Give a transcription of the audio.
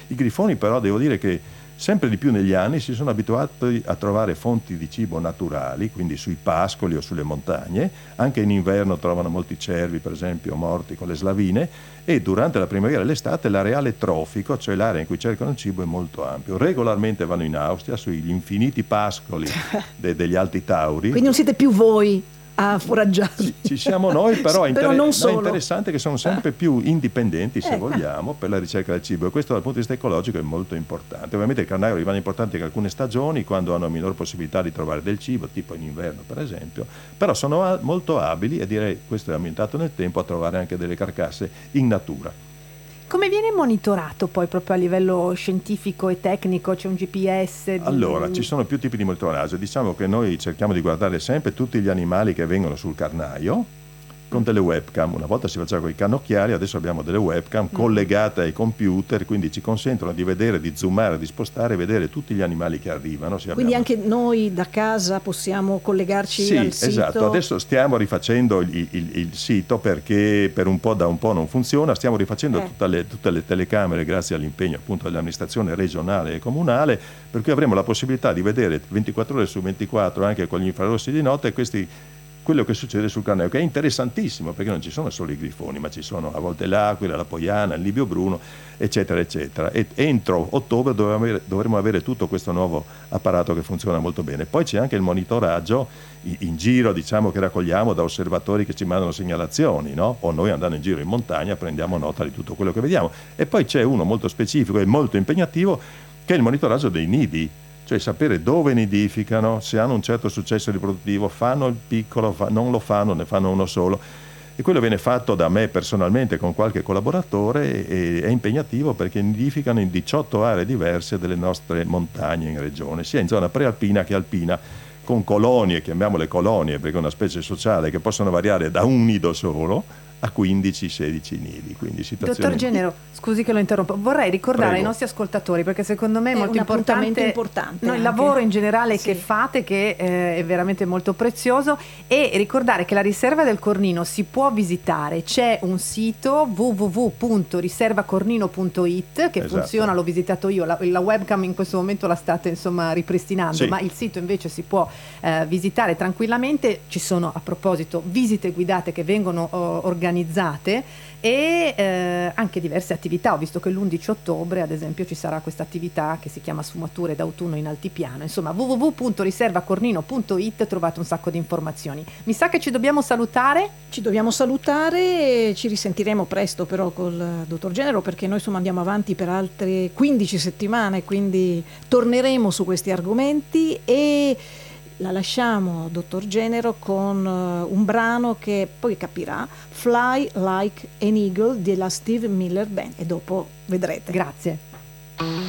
I grifoni però devo dire che sempre di più negli anni si sono abituati a trovare fonti di cibo naturali, quindi sui pascoli o sulle montagne. Anche in inverno trovano molti cervi, per esempio, morti con le slavine, e durante la primavera e l'estate l'areale trofico, cioè l'area in cui cercano il cibo, è molto ampio. Regolarmente vanno in Austria sugli infiniti pascoli degli Alti Tauri. Quindi non siete più voi a foraggiarli. Ci siamo noi, però è non è solo. interessante che sono sempre più indipendenti, se Ecco. vogliamo, per la ricerca del cibo, e questo dal punto di vista ecologico è molto importante. Ovviamente il carnaio rimane importante in alcune stagioni, quando hanno minor possibilità di trovare del cibo, tipo in inverno per esempio, però sono molto abili, e direi, questo è aumentato nel tempo, a trovare anche delle carcasse in natura. Come viene monitorato poi proprio a livello scientifico e tecnico? C'è un GPS? Allora, ci sono più tipi di monitoraggio. Diciamo che noi cerchiamo di guardare sempre tutti gli animali che vengono sul carnaio con delle webcam. Una volta si faceva con i cannocchiali, adesso abbiamo delle webcam collegate ai computer, quindi ci consentono di vedere, di zoomare, di spostare e vedere tutti gli animali che arrivano. Quindi anche noi da casa possiamo collegarci al sito? Esatto. Adesso stiamo rifacendo il sito, perché per da un po' non funziona. Stiamo rifacendo tutte le telecamere, grazie all'impegno appunto dell'amministrazione regionale e comunale, per cui avremo la possibilità di vedere 24 ore su 24, anche con gli infrarossi di notte, quello che succede sul carnaio, che è interessantissimo, perché non ci sono solo i grifoni, ma ci sono a volte l'aquila, la poiana, il libio bruno, eccetera eccetera, e entro ottobre dovremo avere tutto questo nuovo apparato che funziona molto bene. Poi c'è anche il monitoraggio in giro, diciamo, che raccogliamo da osservatori che ci mandano segnalazioni, no? O noi, andando in giro in montagna, prendiamo nota di tutto quello che vediamo. E poi c'è uno molto specifico e molto impegnativo, che è il monitoraggio dei nidi, cioè sapere dove nidificano, se hanno un certo successo riproduttivo, fanno il piccolo, non lo fanno, ne fanno uno solo. E quello viene fatto da me personalmente con qualche collaboratore, e è impegnativo perché nidificano in 18 aree diverse delle nostre montagne in regione, sia in zona prealpina che alpina, con colonie, chiamiamole colonie perché è una specie sociale, che possono variare da un nido solo a 15-16 nidi. Quindi situazioni... Dottor Genero, scusi che lo interrompo, vorrei ricordare Prego. ai nostri ascoltatori, perché secondo me è molto un importante, importante il lavoro in generale che Sì. fate, che è veramente molto prezioso, e ricordare che la riserva del Cornino si può visitare. C'è un sito www.riservacornino.it che Esatto. funziona, l'ho visitato io, la webcam in questo momento la state insomma ripristinando, Sì. ma il sito invece si può visitare tranquillamente. Ci sono, a proposito, visite guidate che vengono organizzate, e anche diverse attività. Ho visto che l'11 ottobre ad esempio ci sarà questa attività che si chiama Sfumature d'autunno in altipiano. Insomma, www.riservacornino.it, trovate un sacco di informazioni. Mi sa che ci dobbiamo salutare. Ci dobbiamo salutare, ci risentiremo presto però col dottor Genero, perché noi insomma andiamo avanti per altre 15 settimane, quindi torneremo su questi argomenti, e la lasciamo, dottor Genero, con un brano che poi capirà, Fly Like an Eagle della Steve Miller Band, e dopo vedrete. Grazie.